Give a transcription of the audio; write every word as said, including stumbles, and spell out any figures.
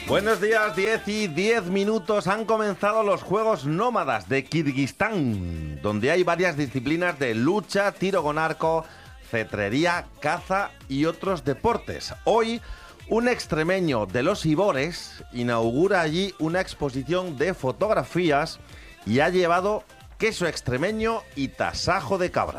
Buenos días, diez y diez minutos. Han comenzado los Juegos Nómadas de Kirguistán, donde hay varias disciplinas de lucha, tiro con arco, cetrería, caza y otros deportes. Hoy, un extremeño de los Ibores inaugura allí una exposición de fotografías y ha llevado queso extremeño y tasajo de cabra.